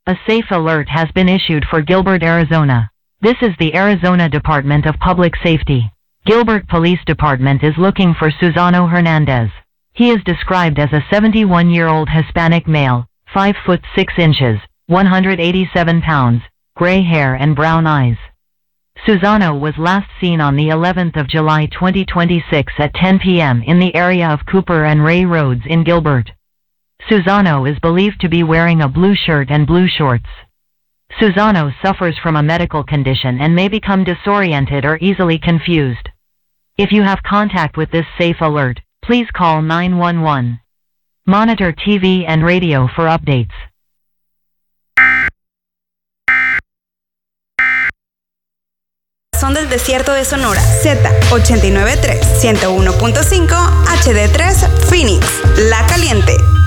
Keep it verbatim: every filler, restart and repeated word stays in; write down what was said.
A safe alert has been issued for Gilbert, Arizona. This is the Arizona Department of Public Safety. Gilbert Police Department is looking for Susano Hernandez. He is described as a seventy-one-year-old Hispanic male, five foot six inches, one hundred eighty-seven pounds, gray hair and brown eyes. Susano was last seen on the eleventh of July twenty twenty-six at ten p m in the area of Cooper and Ray Roads in Gilbert. Susano is believed to be wearing a blue shirt and blue shorts. Susano suffers from a medical condition and may become disoriented or easily confused. If you have contact with this safe alert, please call nine one one. Monitor T V and radio for updates. Son del desierto de Sonora, Z ochenta y nueve punto tres, ciento uno punto cinco, H D tres, Phoenix, La Caliente.